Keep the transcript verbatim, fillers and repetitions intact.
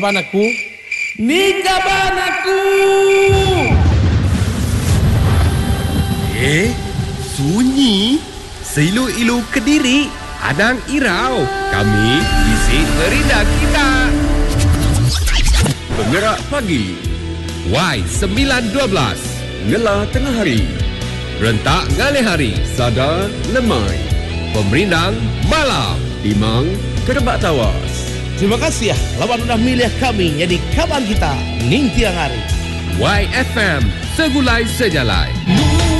Kaban aku, ni kaban aku. Eh, sunyi. Seilu-ilu Kediri, Adang Irau. Kami isi berita kita. Penggerak pagi. Y sembilan dua belas. Ngelah tengah hari. Rentak ngalih hari. Sadar lemai. Pemerindang malam. Timang kerebak tawas. Terima kasih ya, lawan sudah milih kami jadi kawan kita ning tiang hari. Y F M, segulai sejalai.